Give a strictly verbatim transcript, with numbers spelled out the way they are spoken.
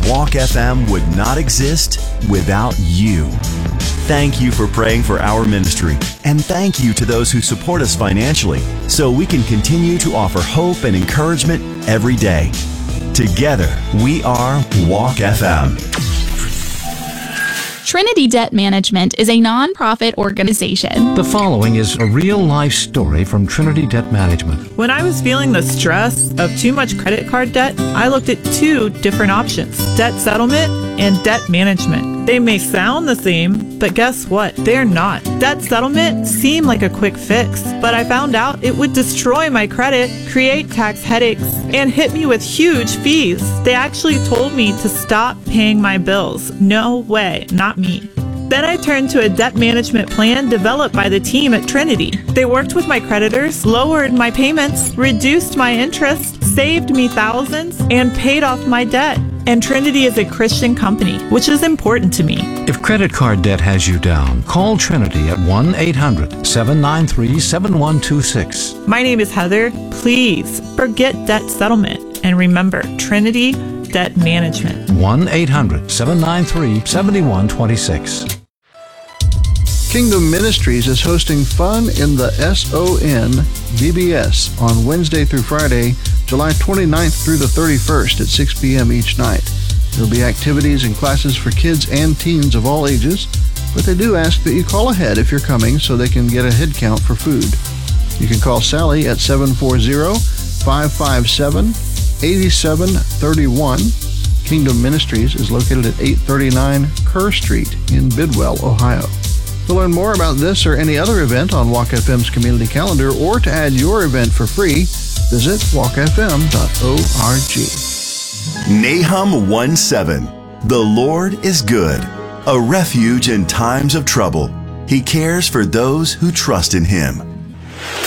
Walk F M would not exist without you. Thank you for praying for our ministry, and thank you to those who support us financially so we can continue to offer hope and encouragement every day. Together, we are Walk F M. Trinity Debt Management is a nonprofit organization. The following is a real-life story from Trinity Debt Management. When I was feeling the stress of too much credit card debt, I looked at two different options: debt settlement and debt management. They may sound the same, but guess what? They're not. Debt settlement seemed like a quick fix, but I found out it would destroy my credit, create tax headaches, and hit me with huge fees. They actually told me to stop paying my bills. No way, not me. Then I turned to a debt management plan developed by the team at Trinity. They worked with my creditors, lowered my payments, reduced my interest, saved me thousands, and paid off my debt. And Trinity is a Christian company, which is important to me. If credit card debt has you down, call Trinity at one eight hundred, seven nine three, seven one two six. My name is Heather. Please forget debt settlement and remember Trinity Debt Management. one eight hundred, seven nine three, seven one two six. Kingdom Ministries is hosting Fun in the S O N V B S on Wednesday through Friday, July twenty-ninth through the thirty-first at six p.m. each night. There will be activities and classes for kids and teens of all ages, but they do ask that you call ahead if you're coming so they can get a head count for food. You can call Sally at seven four zero, five five seven, eight seven three one. Kingdom Ministries is located at eight thirty-nine Kerr Street in Bidwell, Ohio. To learn more about this or any other event on Walk F M's community calendar, or to add your event for free, visit walk f m dot org. Nahum one seven. The Lord is good, a refuge in times of trouble. He cares for those who trust in Him.